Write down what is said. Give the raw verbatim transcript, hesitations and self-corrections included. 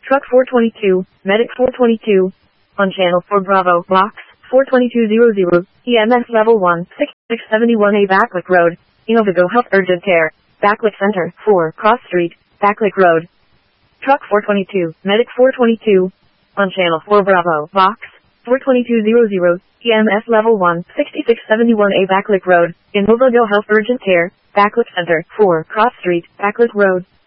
Truck four twenty-two, Medic four twenty-two. On channel four Bravo, Box four twenty-two hundred, E M S level one, six six seven one A Backlick Road, Innovigo Health Urgent Care, Backlick Center, four, Cross Street, Backlick Road. Truck four twenty-two, Medic four twenty-two. On channel four Bravo, Box four twenty-two hundred, E M S level one, six six seven one A Backlick Road, Innovigo Health Urgent Care, Backlick Center, four, Cross Street, Backlick Road.